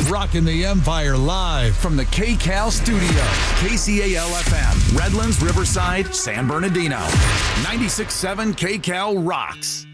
Rocking the Empire live from the KCAL studio. KCAL-FM, Redlands, Riverside, San Bernardino. 96.7 KCAL rocks.